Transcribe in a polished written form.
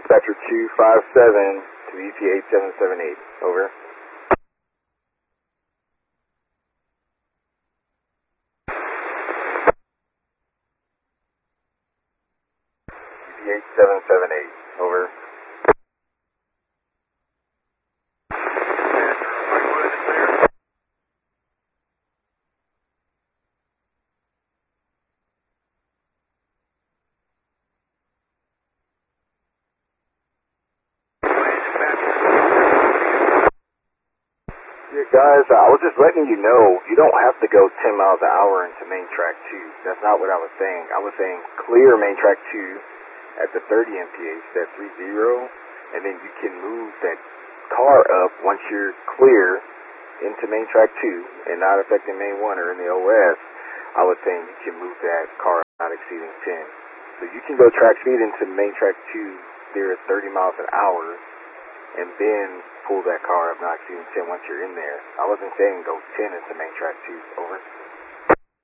Dispatcher 257 to ETA 8778. Over. ETA 8778. Over. Yeah, guys, I was just letting you know, you don't have to go 10 miles an hour into main track 2. That's not what I was saying. I was saying clear main track 2 at the 30 mph, that 30, and then you can move that car up once you're clear into main track 2 and not affecting main 1 or in the OS. I was saying you can move that car up not exceeding 10. So you can go track speed into main track 2 there at 30 miles an hour and then pull that car up not exceeding 10 once you're in there. I wasn't saying go 10 into main track 2. Over.